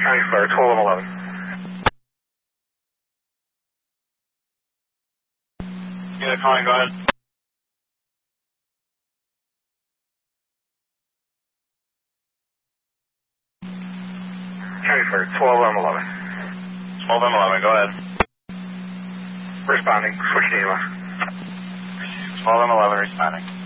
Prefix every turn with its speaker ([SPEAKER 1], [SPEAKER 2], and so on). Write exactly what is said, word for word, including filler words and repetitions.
[SPEAKER 1] County Flare, twelve M eleven.
[SPEAKER 2] Yeah, calling, go ahead.
[SPEAKER 1] County Flare, twelve M eleven.
[SPEAKER 2] twelve M eleven, go ahead.
[SPEAKER 1] Responding, switch to E M S.
[SPEAKER 2] twelve M eleven responding.